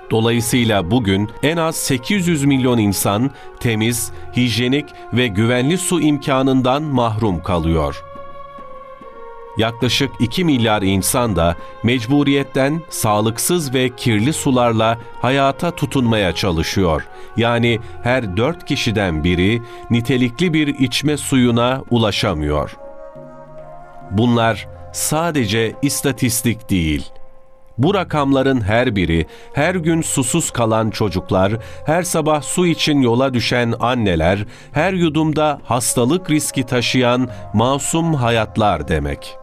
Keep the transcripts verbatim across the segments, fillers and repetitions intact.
Dolayısıyla bugün en az sekiz yüz milyon insan temiz, hijyenik ve güvenli su imkanından mahrum kalıyor. Yaklaşık iki milyar insan da mecburiyetten sağlıksız ve kirli sularla hayata tutunmaya çalışıyor. Yani her dört kişiden biri nitelikli bir içme suyuna ulaşamıyor. Bunlar sadece istatistik değil. Bu rakamların her biri, her gün susuz kalan çocuklar, her sabah su için yola düşen anneler, her yudumda hastalık riski taşıyan masum hayatlar demek.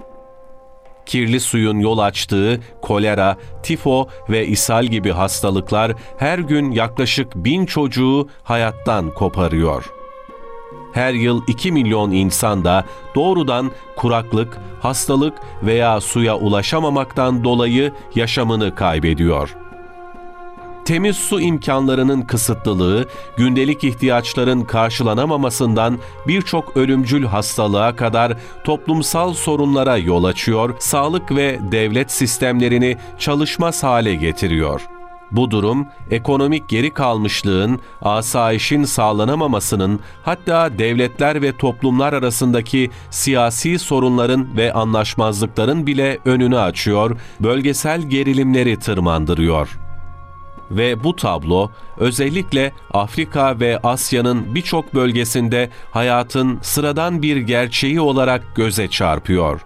Kirli suyun yol açtığı kolera, tifo ve ishal gibi hastalıklar her gün yaklaşık bin çocuğu hayattan koparıyor. Her yıl iki milyon insan da doğrudan kuraklık, hastalık veya suya ulaşamamaktan dolayı yaşamını kaybediyor. Temiz su imkanlarının kısıtlılığı, gündelik ihtiyaçların karşılanamamasından birçok ölümcül hastalığa kadar toplumsal sorunlara yol açıyor, sağlık ve devlet sistemlerini çalışmaz hale getiriyor. Bu durum, ekonomik geri kalmışlığın, asayişin sağlanamamasının, hatta devletler ve toplumlar arasındaki siyasi sorunların ve anlaşmazlıkların bile önünü açıyor, bölgesel gerilimleri tırmandırıyor. Ve bu tablo, özellikle Afrika ve Asya'nın birçok bölgesinde hayatın sıradan bir gerçeği olarak göze çarpıyor.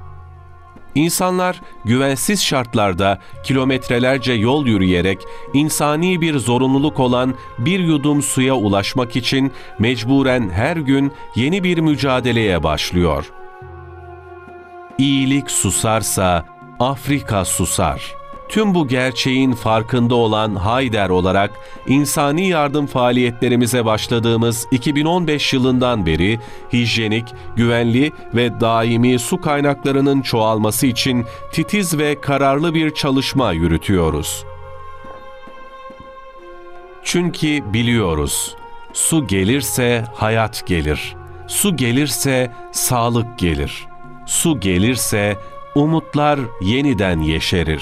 İnsanlar güvensiz şartlarda kilometrelerce yol yürüyerek insani bir zorunluluk olan bir yudum suya ulaşmak için mecburen her gün yeni bir mücadeleye başlıyor. İyilik susarsa Afrika susar. Tüm bu gerçeğin farkında olan Haider olarak insani yardım faaliyetlerimize başladığımız iki bin on beş yılından beri hijyenik, güvenli ve daimi su kaynaklarının çoğalması için titiz ve kararlı bir çalışma yürütüyoruz. Çünkü biliyoruz, su gelirse hayat gelir, su gelirse sağlık gelir, su gelirse umutlar yeniden yeşerir.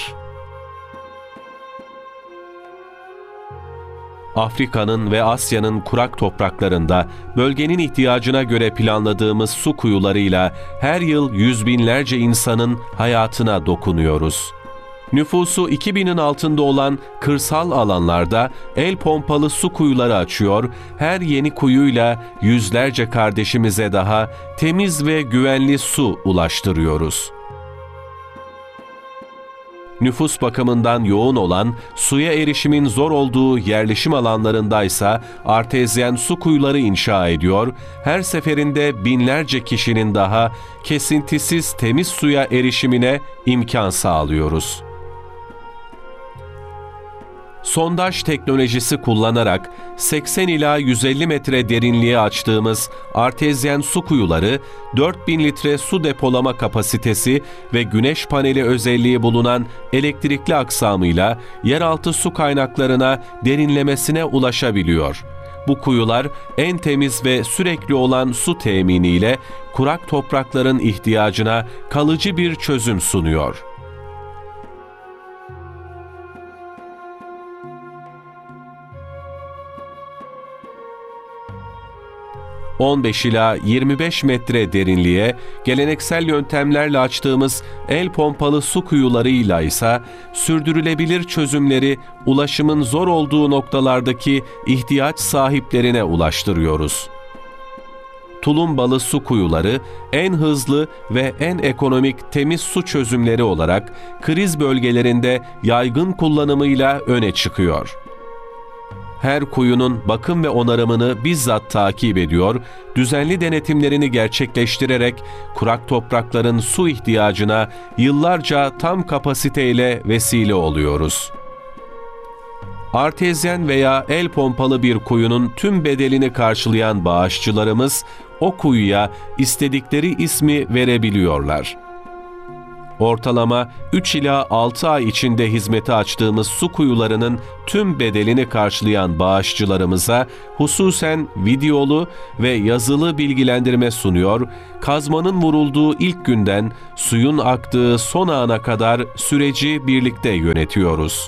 Afrika'nın ve Asya'nın kurak topraklarında bölgenin ihtiyacına göre planladığımız su kuyularıyla her yıl yüz binlerce insanın hayatına dokunuyoruz. Nüfusu iki binin altında olan kırsal alanlarda el pompalı su kuyuları açıyor, her yeni kuyuyla yüzlerce kardeşimize daha temiz ve güvenli su ulaştırıyoruz. Nüfus bakımından yoğun olan, suya erişimin zor olduğu yerleşim alanlarındaysa artezyen su kuyuları inşa ediyor, her seferinde binlerce kişinin daha kesintisiz temiz suya erişimine imkan sağlıyoruz. Sondaj teknolojisi kullanarak seksen ila yüz elli metre derinliğe açtığımız artezyen su kuyuları, dört bin litre su depolama kapasitesi ve güneş paneli özelliği bulunan elektrikli aksamıyla yeraltı su kaynaklarına derinlemesine ulaşabiliyor. Bu kuyular en temiz ve sürekli olan su teminiyle kurak toprakların ihtiyacına kalıcı bir çözüm sunuyor. on beş ila yirmi beş metre derinliğe geleneksel yöntemlerle açtığımız el pompalı su kuyularıyla ise sürdürülebilir çözümleri ulaşımın zor olduğu noktalardaki ihtiyaç sahiplerine ulaştırıyoruz. Tulumbalı su kuyuları en hızlı ve en ekonomik temiz su çözümleri olarak kriz bölgelerinde yaygın kullanımıyla öne çıkıyor. Her kuyunun bakım ve onarımını bizzat takip ediyor, düzenli denetimlerini gerçekleştirerek kurak toprakların su ihtiyacına yıllarca tam kapasiteyle vesile oluyoruz. Artezyen veya el pompalı bir kuyunun tüm bedelini karşılayan bağışçılarımız o kuyuya istedikleri ismi verebiliyorlar. Ortalama üç ila altı ay içinde hizmete açtığımız su kuyularının tüm bedelini karşılayan bağışçılarımıza hususen videolu ve yazılı bilgilendirme sunuyor, kazmanın vurulduğu ilk günden suyun aktığı son ana kadar süreci birlikte yönetiyoruz.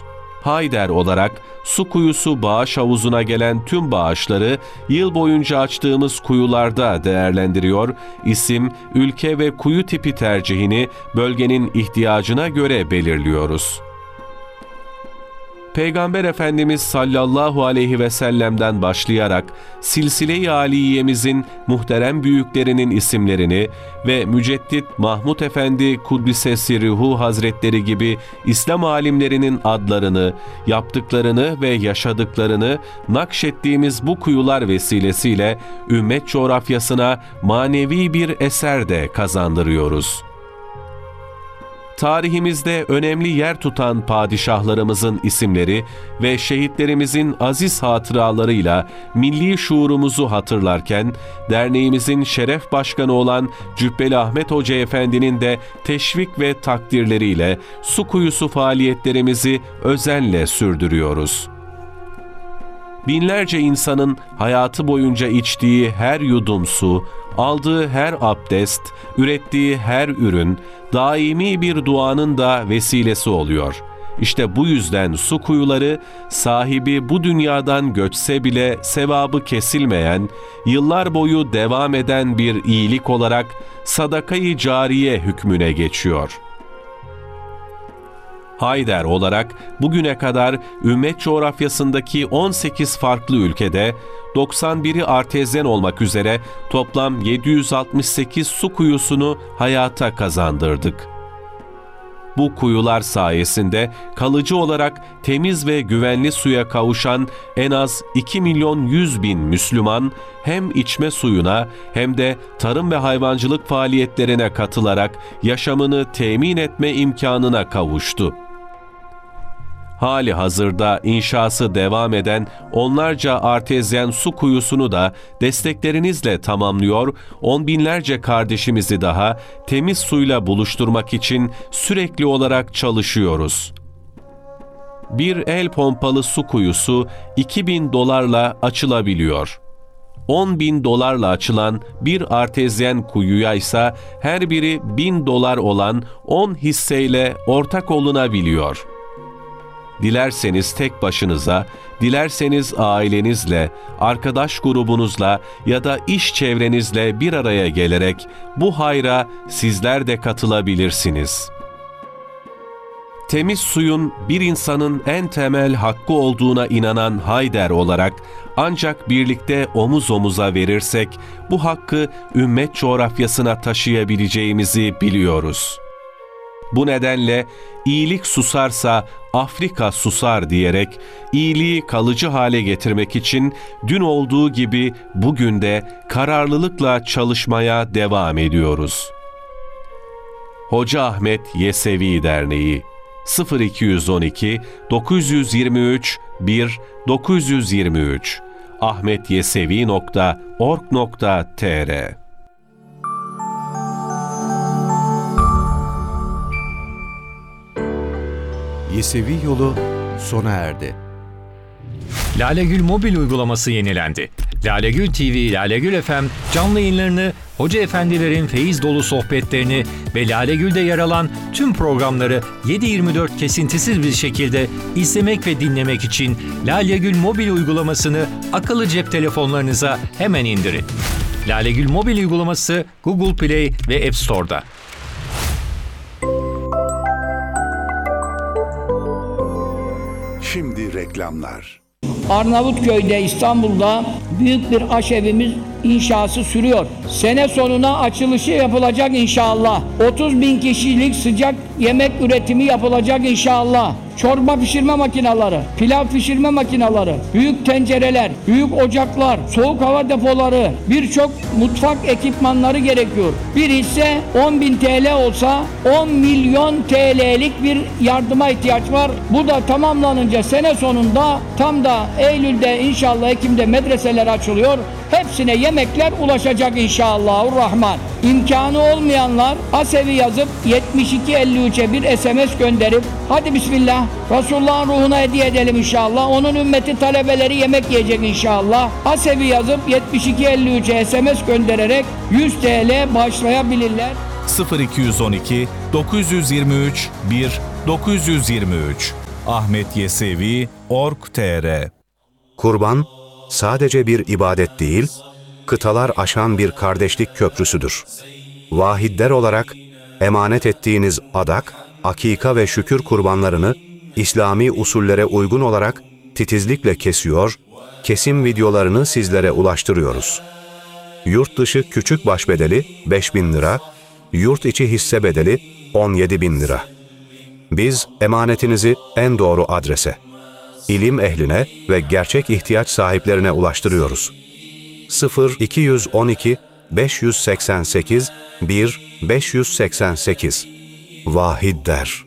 Hayder olarak su kuyusu bağış havuzuna gelen tüm bağışları yıl boyunca açtığımız kuyularda değerlendiriyor, isim, ülke ve kuyu tipi tercihini bölgenin ihtiyacına göre belirliyoruz. Peygamber Efendimiz sallallahu aleyhi ve sellem'den başlayarak Silsile-i Aliye'mizin muhterem büyüklerinin isimlerini ve Müceddit Mahmud Efendi Kuddisesi Ruhu Hazretleri gibi İslam alimlerinin adlarını, yaptıklarını ve yaşadıklarını nakşettiğimiz bu kuyular vesilesiyle ümmet coğrafyasına manevi bir eser de kazandırıyoruz. Tarihimizde önemli yer tutan padişahlarımızın isimleri ve şehitlerimizin aziz hatıralarıyla milli şuurumuzu hatırlarken, derneğimizin şeref başkanı olan Cübbeli Ahmet Hoca Efendi'nin de teşvik ve takdirleriyle su kuyusu faaliyetlerimizi özenle sürdürüyoruz. Binlerce insanın hayatı boyunca içtiği her yudum su, aldığı her abdest, ürettiği her ürün, daimi bir duanın da vesilesi oluyor. İşte bu yüzden su kuyuları, sahibi bu dünyadan göçse bile sevabı kesilmeyen, yıllar boyu devam eden bir iyilik olarak sadaka-i cariye hükmüne geçiyor. Hayder olarak bugüne kadar ümmet coğrafyasındaki on sekiz farklı ülkede, doksan biri artezyen olmak üzere toplam yedi yüz altmış sekiz su kuyusunu hayata kazandırdık. Bu kuyular sayesinde kalıcı olarak temiz ve güvenli suya kavuşan en az iki milyon yüz bin Müslüman hem içme suyuna hem de tarım ve hayvancılık faaliyetlerine katılarak yaşamını temin etme imkanına kavuştu. Hali hazırda inşası devam eden onlarca artezyen su kuyusunu da desteklerinizle tamamlıyor, on binlerce kardeşimizi daha temiz suyla buluşturmak için sürekli olarak çalışıyoruz. Bir el pompalı su kuyusu iki bin dolarla açılabiliyor. on bin dolarla açılan bir artezyen kuyuya ise her biri bin dolar olan on hisseyle ortak olunabiliyor. Dilerseniz tek başınıza, dilerseniz ailenizle, arkadaş grubunuzla ya da iş çevrenizle bir araya gelerek bu hayra sizler de katılabilirsiniz. Temiz suyun bir insanın en temel hakkı olduğuna inanan Hayder olarak ancak birlikte omuz omuza verirsek bu hakkı ümmet coğrafyasına taşıyabileceğimizi biliyoruz. Bu nedenle iyilik susarsa Afrika susar diyerek iyiliği kalıcı hale getirmek için dün olduğu gibi bugün de kararlılıkla çalışmaya devam ediyoruz. Hoca Ahmet Yesevi Derneği sıfır iki on iki dokuz yirmi üç bir dokuz yirmi üç ahmetyesevi nokta org nokta tr Yesevi yolu sona erdi. Lalegül mobil uygulaması yenilendi. Lalegül T V, Lalegül F M canlı yayınlarını, hoca efendilerin feyiz dolu sohbetlerini ve Lalegül'de yer alan tüm programları yedi yirmi dört kesintisiz bir şekilde izlemek ve dinlemek için Lalegül mobil uygulamasını akıllı cep telefonlarınıza hemen indirin. Lalegül mobil uygulaması Google Play ve App Store'da. Şimdi reklamlar. Arnavutköy'de, İstanbul'da büyük bir aşevimiz inşası sürüyor. Sene sonuna açılışı yapılacak inşallah. otuz bin kişilik sıcak yemek üretimi yapılacak inşallah. Çorba pişirme makineleri, pilav pişirme makineleri, büyük tencereler, büyük ocaklar, soğuk hava depoları, birçok mutfak ekipmanları gerekiyor. Bir hisse on bin T L olsa on milyon T L'lik bir yardıma ihtiyaç var. Bu da tamamlanınca sene sonunda tam da Eylül'de inşallah Ekim'de medreseler açılıyor. Hepsine yemekler ulaşacak inşallahurrahman. İmkanı olmayanlar Asevi yazıp yetmiş iki elli üçe bir S M S gönderip hadi bismillah Resulullah'ın ruhuna hediye edelim inşallah. Onun ümmeti talebeleri yemek yiyecek inşallah. Asevi yazıp yetmiş iki elli üçe S M S göndererek yüz T L bağışlayabilirler. sıfır iki on iki dokuz yirmi üç bir dokuz yirmi üç ahmet yesevi nokta org nokta tr. Kurban, sadece bir ibadet değil, kıtalar aşan bir kardeşlik köprüsüdür. Vahidler olarak emanet ettiğiniz adak, akika ve şükür kurbanlarını İslami usullere uygun olarak titizlikle kesiyor, kesim videolarını sizlere ulaştırıyoruz. Yurt dışı küçük baş bedeli beş bin lira, yurt içi hisse bedeli on yedi bin lira. Biz emanetinizi en doğru adrese, ilim ehline ve gerçek ihtiyaç sahiplerine ulaştırıyoruz. sıfır iki yüz on iki beş yüz seksen sekiz bir beş yüz seksen sekiz Vahid der.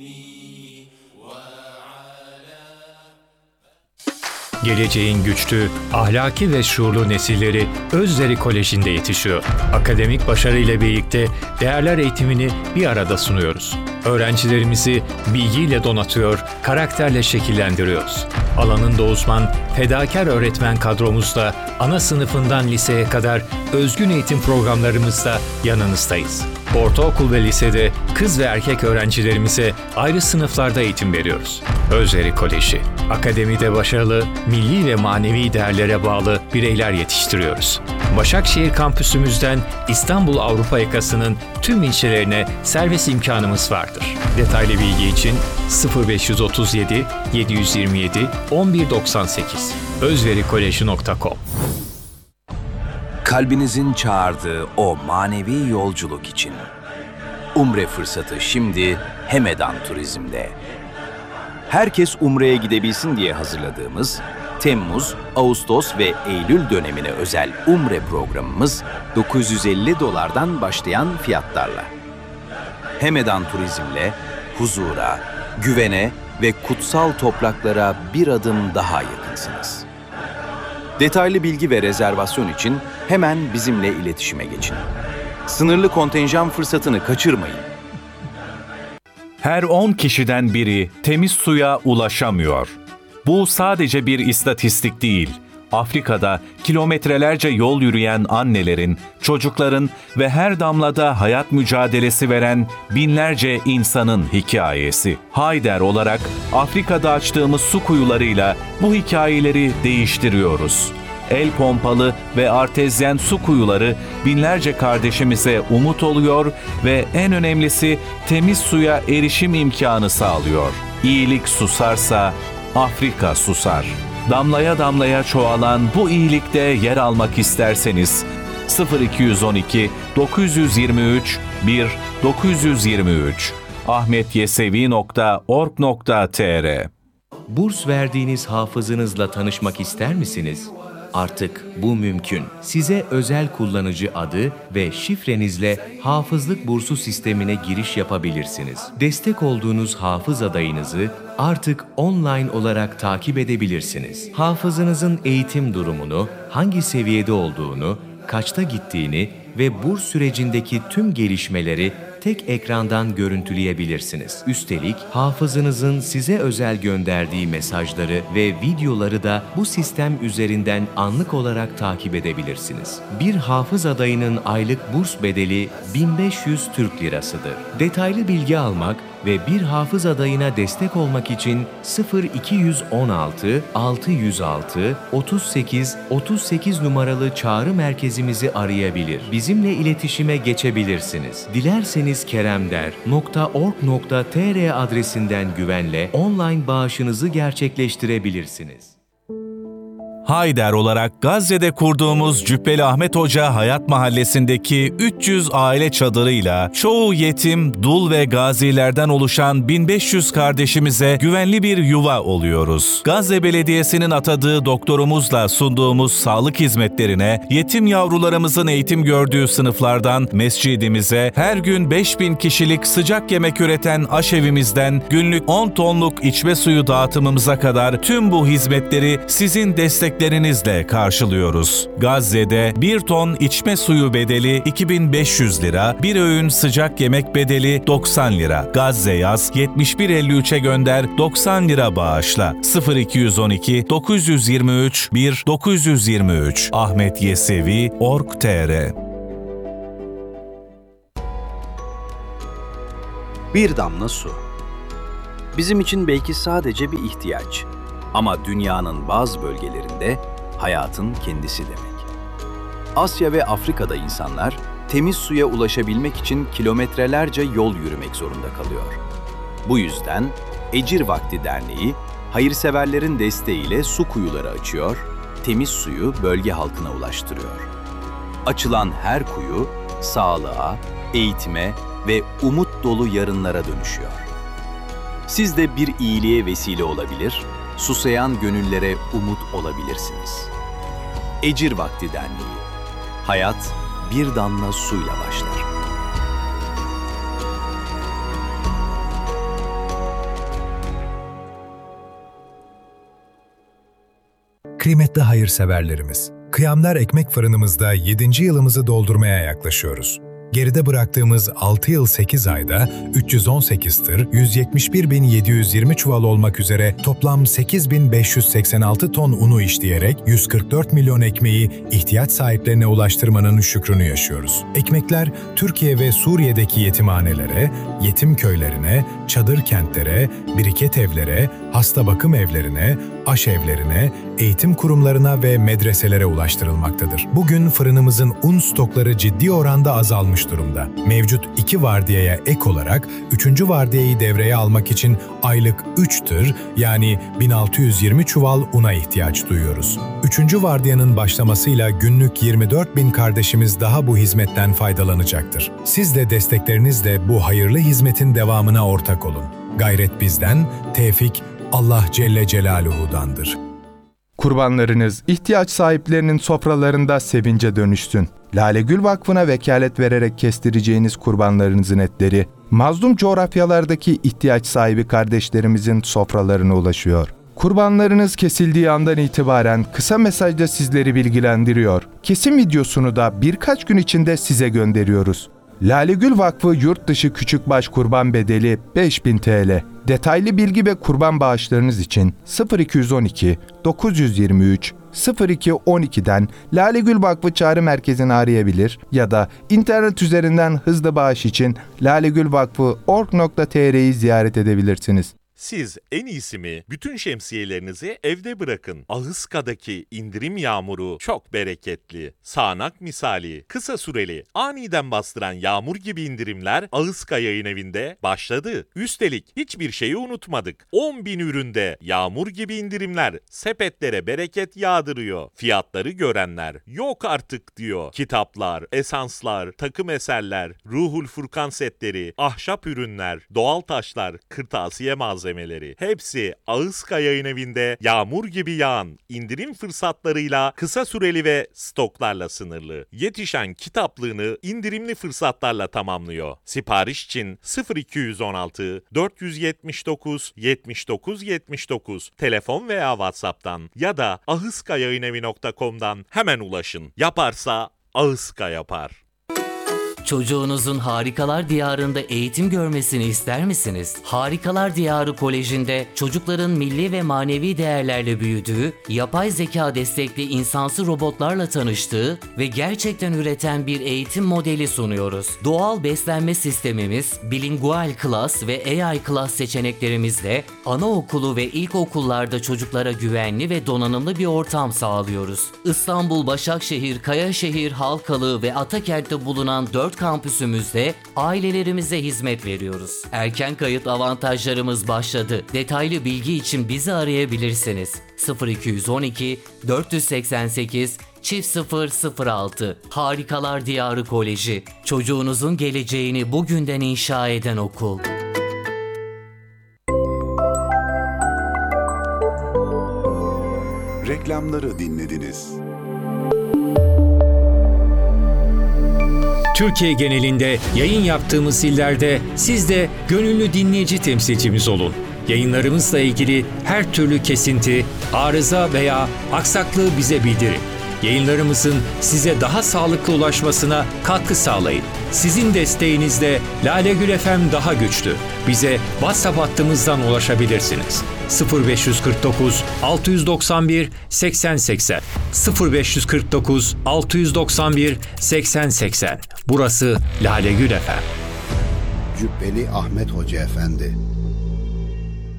Geleceğin güçlü, ahlaki ve şuurlu nesilleri Özveri Koleji'nde yetişiyor. Akademik başarıyla birlikte değerler eğitimini bir arada sunuyoruz. Öğrencilerimizi bilgiyle donatıyor, karakterle şekillendiriyoruz. Alanında uzman, fedakar öğretmen kadromuzla ana sınıfından liseye kadar özgün eğitim programlarımızda yanınızdayız. Ortaokul ve lisede kız ve erkek öğrencilerimize ayrı sınıflarda eğitim veriyoruz. Özveri Koleji, akademide başarılı, milli ve manevi değerlere bağlı bireyler yetiştiriyoruz. Başakşehir kampüsümüzden İstanbul Avrupa yakasının tüm ilçelerine servis imkanımız vardır. Detaylı bilgi için sıfır beş yüz otuz yedi yedi yüz yirmi yedi on bir doksan sekiz özveri koleji nokta com. Kalbinizin çağırdığı o manevi yolculuk için. Umre fırsatı şimdi Hemedan Turizm'de. Herkes Umre'ye gidebilsin diye hazırladığımız Temmuz, Ağustos ve Eylül dönemine özel Umre programımız dokuz yüz elli dolardan başlayan fiyatlarla. Hemedan Turizm'le huzura, güvene ve kutsal topraklara bir adım daha yakınsınız. Detaylı bilgi ve rezervasyon için hemen bizimle iletişime geçin. Sınırlı kontenjan fırsatını kaçırmayın. Her on kişiden biri temiz suya ulaşamıyor. Bu sadece bir istatistik değil. Afrika'da kilometrelerce yol yürüyen annelerin, çocukların ve her damlada hayat mücadelesi veren binlerce insanın hikayesi. Hayder olarak Afrika'da açtığımız su kuyularıyla bu hikayeleri değiştiriyoruz. El pompalı ve artezyen su kuyuları binlerce kardeşimize umut oluyor ve en önemlisi temiz suya erişim imkanı sağlıyor. İyilik susarsa Afrika susar. Damlaya damlaya çoğalan bu iyilikte yer almak isterseniz sıfır iki yüz on iki dokuz yüz yirmi üç bir dokuz yüz yirmi üç ahmet yesevi nokta org nokta tr. Burs verdiğiniz hafızınızla tanışmak ister misiniz? Artık bu mümkün. Size özel kullanıcı adı ve şifrenizle hafızlık bursu sistemine giriş yapabilirsiniz. Destek olduğunuz hafız adayınızı artık online olarak takip edebilirsiniz. Hafızınızın eğitim durumunu, hangi seviyede olduğunu, kaçta gittiğini ve burs sürecindeki tüm gelişmeleri tek ekrandan görüntüleyebilirsiniz. Üstelik hafızınızın size özel gönderdiği mesajları ve videoları da bu sistem üzerinden anlık olarak takip edebilirsiniz. Bir hafız adayının aylık burs bedeli bin beş yüz Türk Lirasıdır. Detaylı bilgi almak ve bir hafız adayına destek olmak için sıfır iki yüz on altı altı yüz altı otuz sekiz otuz sekiz numaralı çağrı merkezimizi arayabilir. Bizimle iletişime geçebilirsiniz. Dilerseniz keremder nokta org nokta tr adresinden güvenle online bağışınızı gerçekleştirebilirsiniz. Hayder olarak Gazze'de kurduğumuz Cübbeli Ahmet Hoca Hayat Mahallesi'ndeki üç yüz aile çadırıyla çoğu yetim, dul ve gazilerden oluşan bin beş yüz kardeşimize güvenli bir yuva oluyoruz. Gazze Belediyesi'nin atadığı doktorumuzla sunduğumuz sağlık hizmetlerine, yetim yavrularımızın eğitim gördüğü sınıflardan mescidimize, her gün beş bin kişilik sıcak yemek üreten aşevimizden günlük on tonluk içme suyu dağıtımımıza kadar tüm bu hizmetleri sizin destek Desteklerinizle karşılıyoruz. Gazze'de bir ton içme suyu bedeli iki bin beş yüz lira, bir öğün sıcak yemek bedeli doksan lira. Gazze yaz yetmiş bir elli üçe gönder doksan lira bağışla. sıfır iki yüz on iki dokuz yüz yirmi üç bir dokuz yüz yirmi üç ahmet yesevi nokta org nokta tr. Bir damla su. bizim için belki sadece bir ihtiyaç. Ama dünyanın bazı bölgelerinde hayatın kendisi demek. Asya ve Afrika'da insanlar temiz suya ulaşabilmek için kilometrelerce yol yürümek zorunda kalıyor. Bu yüzden Ecir Vakti Derneği, hayırseverlerin desteğiyle su kuyuları açıyor, temiz suyu bölge halkına ulaştırıyor. Açılan her kuyu, sağlığa, eğitime ve umut dolu yarınlara dönüşüyor. Siz de bir iyiliğe vesile olabilir, susayan gönüllere umut olabilirsiniz. Ecir Vakti Derneği. Hayat bir damla suyla başlar. Kıymetli hayırseverlerimiz, Kıyamlar Ekmek Fırınımızda yedinci yılımızı doldurmaya yaklaşıyoruz. Geride bıraktığımız altı yıl sekiz ayda üç yüz on sekiz tır, yüz yetmiş bir bin yedi yüz yirmi çuval olmak üzere toplam sekiz bin beş yüz seksen altı ton unu işleyerek yüz kırk dört milyon ekmeği ihtiyaç sahiplerine ulaştırmanın şükrünü yaşıyoruz. Ekmekler Türkiye ve Suriye'deki yetimhanelere, yetim köylerine, çadır kentlere, biriket evlere, hasta bakım evlerine, aşevlerine, eğitim kurumlarına ve medreselere ulaştırılmaktadır. Bugün fırınımızın un stokları ciddi oranda azalmış durumda. Mevcut iki vardiyaya ek olarak üçüncü vardiyayı devreye almak için aylık üç tır yani bin altı yüz yirmi çuval una ihtiyaç duyuyoruz. Üçüncü vardiyanın başlamasıyla günlük yirmi dört bin kardeşimiz daha bu hizmetten faydalanacaktır. Siz de desteklerinizle bu hayırlı hizmetin devamına ortak olun. Gayret bizden, tevfik Allah Celle Celaluhu'dandır. Kurbanlarınız ihtiyaç sahiplerinin sofralarında sevince dönüşsün. Lale Gül Vakfı'na vekalet vererek kestireceğiniz kurbanlarınızın etleri, mazlum coğrafyalardaki ihtiyaç sahibi kardeşlerimizin sofralarına ulaşıyor. Kurbanlarınız kesildiği andan itibaren kısa mesajda sizleri bilgilendiriyor. Kesim videosunu da birkaç gün içinde size gönderiyoruz. Lale Gül Vakfı yurt dışı küçükbaş kurban bedeli beş bin TL. Detaylı bilgi ve kurban bağışlarınız için sıfır iki on iki dokuz yüz yirmi üç sıfır iki on iki'den Lale Gül Vakfı Çağrı Merkezi'ni arayabilir ya da internet üzerinden hızlı bağış için lalegülvakfı nokta org nokta tr'yi ziyaret edebilirsiniz. Siz en iyisi mi bütün şemsiyelerinizi evde bırakın. Ahıska'daki indirim yağmuru çok bereketli. Sağanak misali, kısa süreli, aniden bastıran yağmur gibi indirimler Ahıska Yayın Evi'nde başladı. Üstelik hiçbir şeyi unutmadık. on bin üründe yağmur gibi indirimler sepetlere bereket yağdırıyor. Fiyatları görenler yok artık diyor. Kitaplar, esanslar, takım eserler, Ruhul Furkan setleri, ahşap ürünler, doğal taşlar, kırtasiye malzemeleri. Hepsi Ahıska Yayın Evi'nde yağmur gibi yağan indirim fırsatlarıyla kısa süreli ve stoklarla sınırlı. Yetişen kitaplığını indirimli fırsatlarla tamamlıyor. Sipariş için sıfır iki on altı dört yüz yetmiş dokuz yetmiş dokuz yetmiş dokuz telefon veya WhatsApp'tan ya da ahıskayayinevi nokta com'dan hemen ulaşın. Yaparsa Ahıska yapar. Çocuğunuzun Harikalar Diyarı'nda eğitim görmesini ister misiniz? Harikalar Diyarı Koleji'nde çocukların milli ve manevi değerlerle büyüdüğü, yapay zeka destekli insansı robotlarla tanıştığı ve gerçekten üreten bir eğitim modeli sunuyoruz. Doğal beslenme sistemimiz, bilingual class ve A I class seçeneklerimizle anaokulu ve ilkokullarda çocuklara güvenli ve donanımlı bir ortam sağlıyoruz. İstanbul, Başakşehir, Kayaşehir, Halkalı ve Atakent'te bulunan dört kampüsümüzde ailelerimize hizmet veriyoruz. Erken kayıt avantajlarımız başladı. Detaylı bilgi için bizi arayabilirsiniz. sıfır iki on iki dört yüz seksen sekiz çift sıfır sıfır altı Harikalar Diyarı Koleji. Çocuğunuzun geleceğini bugünden inşa eden okul. Reklamları dinlediniz. Türkiye genelinde yayın yaptığımız illerde siz de gönüllü dinleyici temsilcimiz olun. Yayınlarımızla ilgili her türlü kesinti, arıza veya aksaklığı bize bildirin. Yayınlarımızın size daha sağlıklı ulaşmasına katkı sağlayın. Sizin desteğinizle Lale Gül F M daha güçlü. Bize WhatsApp hattımızdan ulaşabilirsiniz. sıfır beş kırk dokuz altı doksan bir seksen seksen sıfır beş kırk dokuz altı doksan bir seksen seksen. Burası Lale Gül F M. Cübbeli Ahmet Hoca Efendi.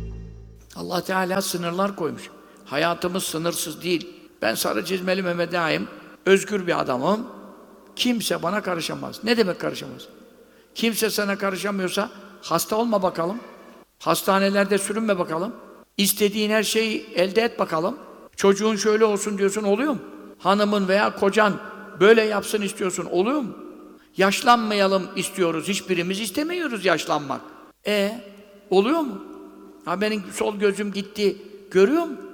Allah Teala sınırlar koymuş. Hayatımız sınırsız değil. Ben sarı çizmeli Mehmet Ağa'yım. Özgür bir adamım. Kimse bana karışamaz. Ne demek karışamaz? Kimse sana karışamıyorsa hasta olma bakalım. Hastanelerde sürünme bakalım. İstediğin her şeyi elde et bakalım. Çocuğun şöyle olsun diyorsun, oluyor mu? Hanımın veya kocan böyle yapsın istiyorsun, oluyor mu? Yaşlanmayalım istiyoruz. Hiçbirimiz istemiyoruz yaşlanmak. E oluyor mu? Ha benim sol gözüm gitti. Görüyor mu?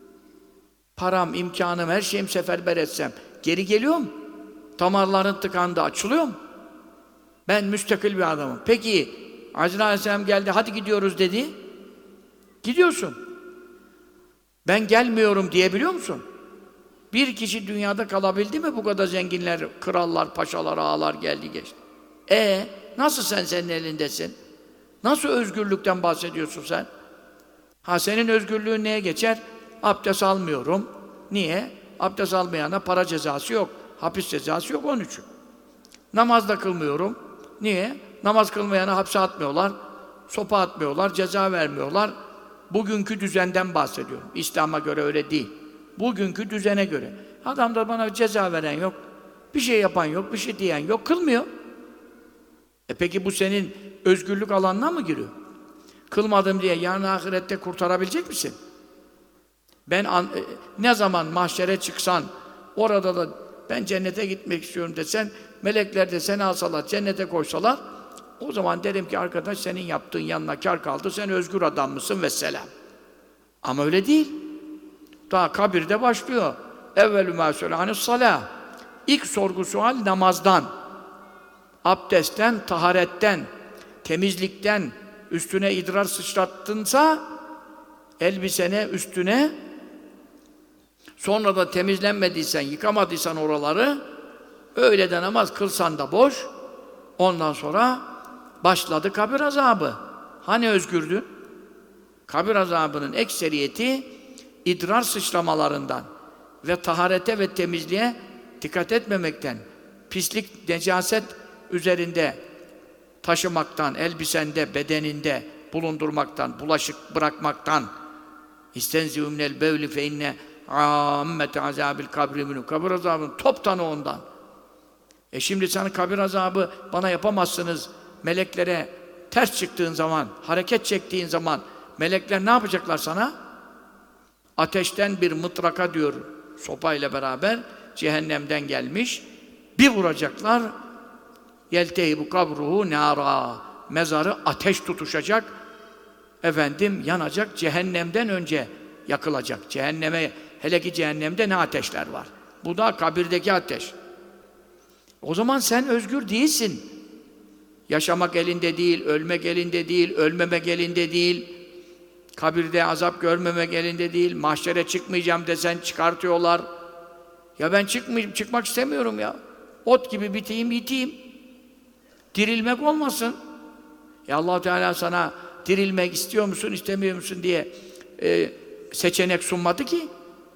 Param, imkanım, her şeyim seferber etsem geri geliyor mu? Damarların tıkandı, açılıyor mu? Ben müstakil bir adamım. Peki Azrail Aleyhisselam geldi, hadi gidiyoruz dedi. Gidiyorsun. Ben gelmiyorum diyebiliyor musun? Bir kişi dünyada kalabildi mi bu kadar zenginler, krallar, paşalar, ağalar geldi geçti. E nasıl sen senin elindesin? Nasıl özgürlükten bahsediyorsun sen? Ha senin özgürlüğün neye geçer? Abdest almıyorum. Niye? Abdest almayana para cezası yok. Hapis cezası yok onun için. Namaz da kılmıyorum. Niye? Namaz kılmayana hapse atmıyorlar. Sopa atmıyorlar, ceza vermiyorlar. Bugünkü düzenden bahsediyorum. İslam'a göre öyle değil. Bugünkü düzene göre. Adam da bana ceza veren yok. Bir şey yapan yok, bir şey diyen yok. Kılmıyor. E peki bu senin özgürlük alanına mı giriyor? Kılmadım diye yarın ahirette kurtarabilecek misin? Ben an, e, ne zaman mahşere çıksan, orada da ben cennete gitmek istiyorum desen, melekler de seni alsalar, cennete koysalar, o zaman derim ki arkadaş senin yaptığın yanına kâr kaldı, sen özgür adam mısın vesselam. Ama öyle değil. Daha kabirde başlıyor. Evvelü mâ sâlâhanis salâh. İlk sorgu sual namazdan, abdestten, taharetten, temizlikten, üstüne idrar sıçrattınsa, elbisene, üstüne, sonra da temizlenmediysen, yıkamadıysan oraları, öyle de namaz kılsan da boş, ondan sonra başladı kabir azabı. Hani özgürdün? Kabir azabının ekseriyeti, idrar sıçramalarından ve taharete ve temizliğe dikkat etmemekten, pislik, necaset üzerinde taşımaktan, elbisende, bedeninde bulundurmaktan, bulaşık bırakmaktan, İstenzîhû minel bevli fe inne âmmete azâbil kabri minû. Kabir azabının toptanı ondan. E şimdi sana kabir azabı bana yapamazsınız. Meleklere ters çıktığın zaman, hareket çektiğin zaman melekler ne yapacaklar sana? Ateşten bir mıtraka diyor, sopayla beraber cehennemden gelmiş. Bir vuracaklar. Yeltehibu kabruhu nârâ. Mezarı ateş tutuşacak. Efendim yanacak, cehennemden önce yakılacak. Cehenneme, hele ki cehennemde ne ateşler var. Bu da kabirdeki ateş. O zaman sen özgür değilsin. Yaşamak elinde değil, ölmek elinde değil, ölmemek elinde değil. Kabirde azap görmemek elinde değil. Mahşere çıkmayacağım desen çıkartıyorlar. Ya ben çıkmayayım, çıkmak istemiyorum ya. Ot gibi biteyim, yiteyim. Dirilmek olmasın. Ya Allah Teala sana dirilmek istiyor musun, istemiyor musun diye e, seçenek sunmadı ki.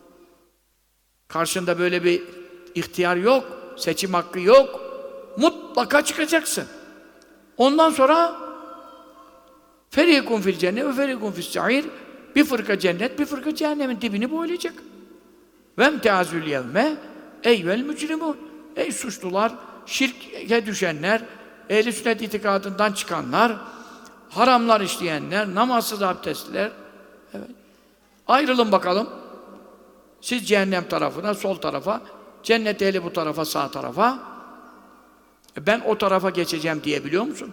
Karşında böyle bir ihtiyar yok, seçim hakkı yok. Mutlaka çıkacaksın. Ondan sonra ferîkun fil cennet ve ferîkun fis sa'ir. Bir fırka cennet, bir fırka cehennemin dibini boylayacak. Vemteazül yevme eyvel mücrimun. Ey suçlular, şirke düşenler, ehl-i sünnet itikadından çıkanlar, haramlar işleyenler, namazsız abdestliler. Evet. Ayrılın bakalım. Siz cehennem tarafına, sol tarafa, cennet ehli bu tarafa, sağ tarafa. E ben o tarafa geçeceğim diyebiliyor musun?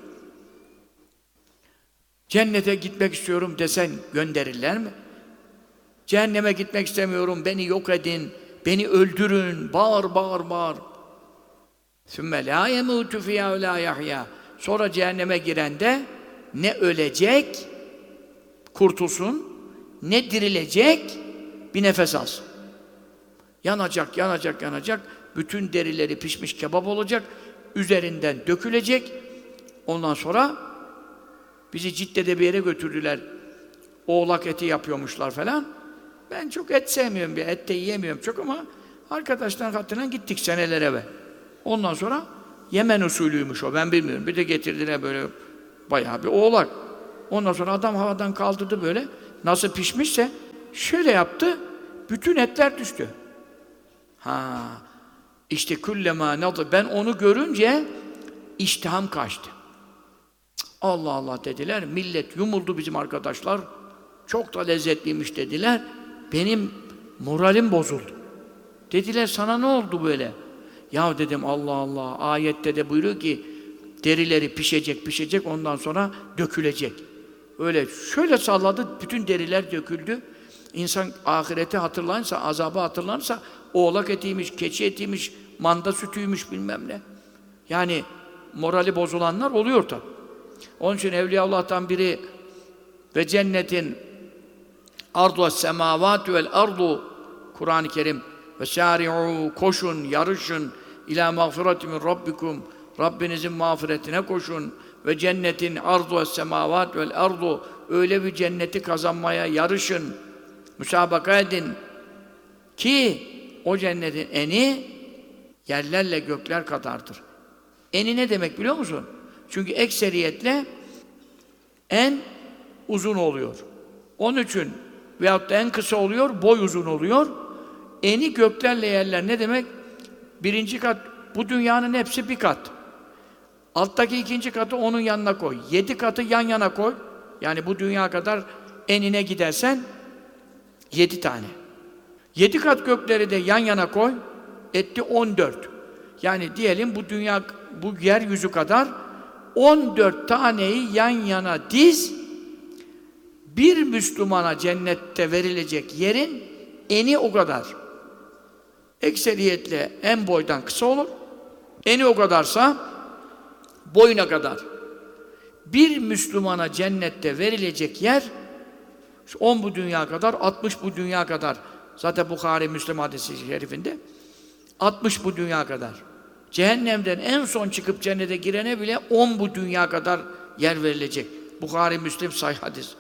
Cennete gitmek istiyorum desen gönderirler mi? Cehenneme gitmek istemiyorum, beni yok edin, beni öldürün, bağır bağır bağır. ثُمَّ لَا يَمُوتُ فِيهَا وَلَا يَحْيَا. Sonra cehenneme girende ne ölecek, kurtulsun, ne dirilecek, bir nefes alsın. Yanacak, yanacak, yanacak, bütün derileri pişmiş kebap olacak, üzerinden dökülecek. Ondan sonra bizi Cidde'de bir yere götürdüler. Oğlak eti yapıyormuşlar falan. Ben çok et sevmiyorum, bir et de yiyemiyorum çok ama arkadaşlar hatırına gittik seneler evvel. Ondan sonra Yemen usulüymüş o, ben bilmiyorum. Bir de getirdiler böyle bayağı bir oğlak. Ondan sonra adam havadan kaldırdı böyle, nasıl pişmişse şöyle yaptı, bütün etler düştü. Ha, işte kullema nadı. Ben onu görünce iştiham kaçtı. Allah Allah dediler, millet yumuldu bizim arkadaşlar. Çok da lezzetliymiş dediler. Benim moralim bozuldu. Dediler sana ne oldu böyle? Ya dedim Allah Allah, ayette de buyuruyor ki derileri pişecek pişecek ondan sonra dökülecek. Öyle şöyle salladı, bütün deriler döküldü. İnsan ahireti hatırlanırsa, azabı hatırlanırsa oğlak etiymiş, keçi etiymiş, manda sütüymüş bilmem ne. Yani morali bozulanlar oluyor tabi. Onun için Evliyaullah'tan biri ve cennetin ardu semavat vel ardu Kur'an-ı Kerim ve sâri'û koşun, yarışın ilâ mağfireti min rabbikum Rabbinizin mağfiretine koşun ve cennetin ardu semavat vel ardu öyle bir cenneti kazanmaya yarışın, müsabaka edin ki o cennetin eni yerlerle gökler kadardır. Eni ne demek biliyor musun? Çünkü ekseriyetle en uzun oluyor. Onun için veyahut da en kısa oluyor, boy uzun oluyor. Eni göklerle yerler ne demek? Birinci kat, bu dünyanın hepsi bir kat. Alttaki ikinci katı onun yanına koy. Yedi katı yan yana koy. Yani bu dünya kadar enine gidersen yedi tane. Yedi kat gökleri de yan yana koy. Etti on dört. Yani diyelim bu dünya, bu yeryüzü kadar on dört taneyi yan yana diz. Bir Müslümana cennette verilecek yerin eni o kadar. Ekseriyetle en boydan kısa olur. Eni o kadarsa boyuna kadar. Bir Müslümana cennette verilecek yer on bu dünya kadar, altmış bu dünya kadar. Zaten Bukhari Müslim hadisi şerifinde altmış bu dünya kadar. Cehennemden en son çıkıp cennete girene bile on bu dünya kadar yer verilecek. Bukhari Müslim sahih hadis.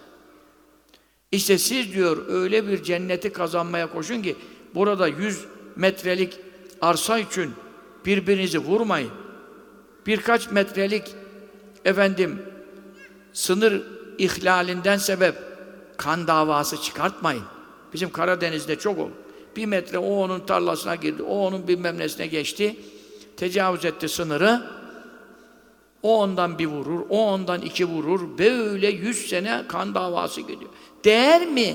İşte siz diyor öyle bir cenneti kazanmaya koşun ki burada yüz metrelik arsa için birbirinizi vurmayın. Birkaç metrelik efendim sınır ihlalinden sebep kan davası çıkartmayın. Bizim Karadeniz'de çok olur. Bir metre o onun tarlasına girdi, o onun bilmem nesine geçti, tecavüz etti sınırı. O ondan bir vurur, o ondan iki vurur. Böyle yüz sene kan davası gidiyor. Değer mi?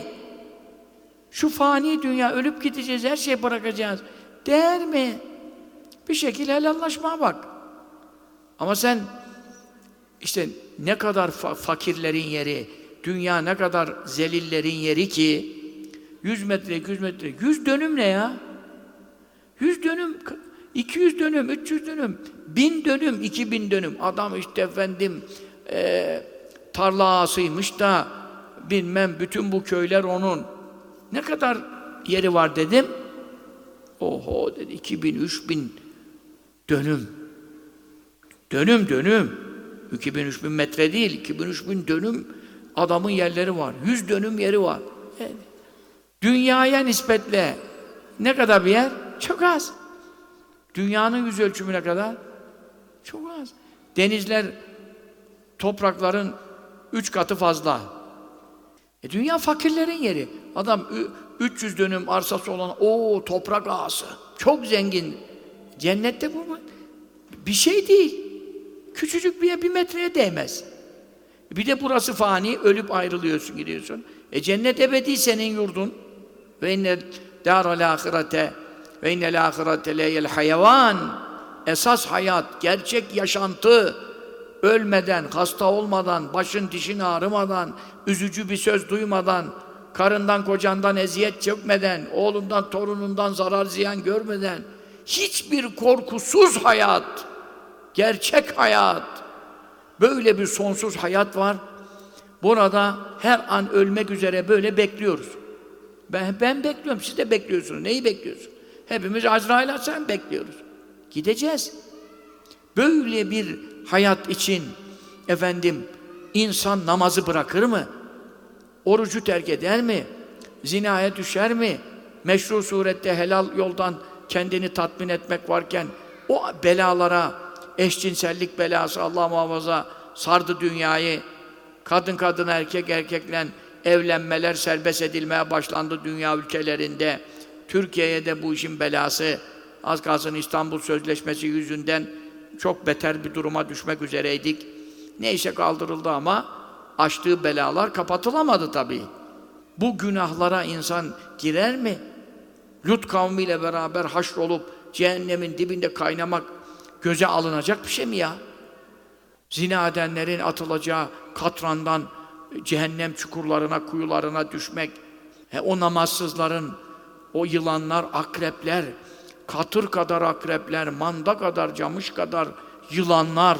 Şu fani dünya, ölüp gideceğiz, her şeyi bırakacağız. Değer mi? Bir şekilde helallaşmaya bak. Ama sen işte ne kadar fa fakirlerin yeri, dünya ne kadar zelillerin yeri ki yüz metre, iki yüz metre, yüz dönüm ne ya? Yüz dönüm, iki yüz dönüm, üç yüz dönüm, bin dönüm, iki bin dönüm. Adam işte efendim e, tarla ağasıymış da bilmem bütün bu köyler onun. Ne kadar yeri var dedim. Oho dedi, iki bin, üç bin dönüm. Dönüm dönüm. iki bin, üç bin metre değil, iki bin, üç bin dönüm adamın yerleri var. Yüz dönüm yeri var. Yani, dünyaya nispetle ne kadar bir yer? Çok az. Dünyanın yüz ölçümüne kadar çok az. Denizler, toprakların üç katı fazla. E dünya fakirlerin yeri. Adam üç yüz dönüm arsası olan o toprak ağası. Çok zengin. Cennette bu bir şey değil. Küçücük bir yer, bir metreye değmez. Bir de burası fani, ölüp ayrılıyorsun, gidiyorsun. E cennet ebedi senin yurdun. Ve inne dâral âhirete ve innel âhirete leyel hayvan. Esas hayat, gerçek yaşantı, ölmeden, hasta olmadan, başın dişin ağrımadan, üzücü bir söz duymadan, karından kocandan eziyet çekmeden, oğlundan torunundan zarar ziyan görmeden, hiçbir korkusuz hayat, gerçek hayat, böyle bir sonsuz hayat var. Burada her an ölmek üzere böyle bekliyoruz. Ben, ben bekliyorum, siz de bekliyorsunuz. Neyi bekliyorsunuz? Hepimiz Azrail Aleyhisselam bekliyoruz. Gideceğiz. Böyle bir hayat için efendim insan namazı bırakır mı? Orucu terk eder mi? Zinaya düşer mi? Meşru surette helal yoldan kendini tatmin etmek varken o belalara, eşcinsellik belası Allah muhafaza sardı dünyayı. Kadın kadına, erkek erkekle evlenmeler serbest edilmeye başlandı dünya ülkelerinde. Türkiye'ye de bu işin belası, az kalsın İstanbul Sözleşmesi yüzünden çok beter bir duruma düşmek üzereydik. Neyse kaldırıldı ama açtığı belalar kapatılamadı tabii. Bu günahlara insan girer mi? Lut kavmiyle beraber haşrolup cehennemin dibinde kaynamak göze alınacak bir şey mi ya? Zina edenlerin atılacağı katrandan cehennem çukurlarına, kuyularına düşmek, he, o namazsızların, o yılanlar, akrepler, katır kadar akrepler, manda kadar, camış kadar yılanlar,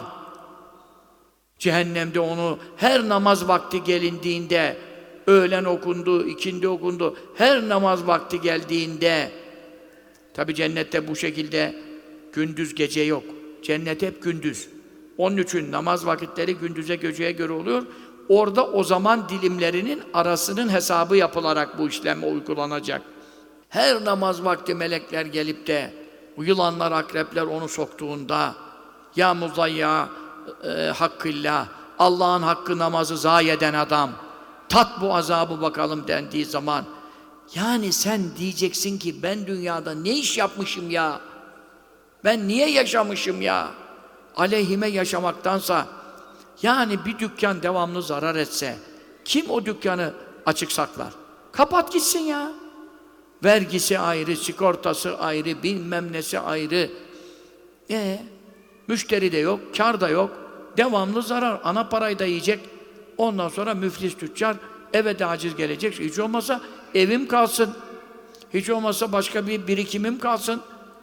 cehennemde onu her namaz vakti gelindiğinde, öğlen okundu, ikindi okundu, her namaz vakti geldiğinde, tabi cennette bu şekilde gündüz gece yok. Cennet hep gündüz. Onun için namaz vakitleri gündüze geceye göre oluyor. Orada o zaman dilimlerinin arasının hesabı yapılarak bu işlem uygulanacak. Her namaz vakti melekler gelip de bu yılanlar, akrepler onu soktuğunda ya muzayya e, hakkillah, Allah'ın hakkı namazı zayi eden adam, tat bu azabı bakalım dendiği zaman, yani sen diyeceksin ki ben dünyada ne iş yapmışım ya? Ben niye yaşamışım ya? Aleyhime yaşamaktansa, yani bir dükkan devamlı zarar etse, kim o dükkanı açık saklar? Kapat gitsin ya. Vergisi ayrı, sigortası ayrı, bilmem nesi ayrı. Ee, müşteri de yok, kar da yok. Devamlı zarar. Ana parayı da yiyecek. Ondan sonra müflis tüccar, eve de aciz gelecek. Hiç olmazsa evim kalsın. Hiç olmazsa başka bir birikimim kalsın.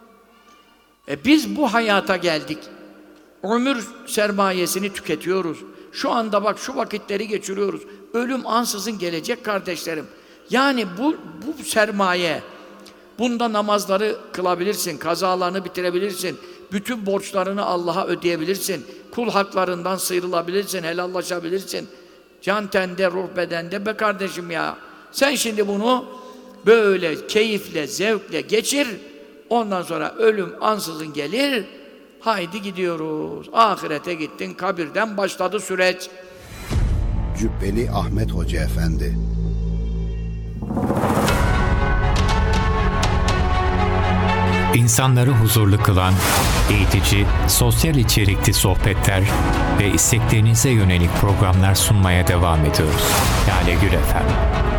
E biz bu hayata geldik. Ömür sermayesini tüketiyoruz. Şu anda bak şu vakitleri geçiriyoruz. Ölüm ansızın gelecek kardeşlerim. Yani bu, bu sermaye, bunda namazları kılabilirsin, kazalarını bitirebilirsin, bütün borçlarını Allah'a ödeyebilirsin, kul haklarından sıyrılabilirsin, helallaşabilirsin. Can tende, ruh bedende be kardeşim ya. Sen şimdi bunu böyle keyifle, zevkle geçir, ondan sonra ölüm ansızın gelir, haydi gidiyoruz. Ahirete gittin, kabirden başladı süreç. Cübbeli Ahmet Hoca Efendi. İnsanları huzurlu kılan, eğitici, sosyal içerikli sohbetler ve isteklerinize yönelik programlar sunmaya devam ediyoruz. Lale Gül Efem.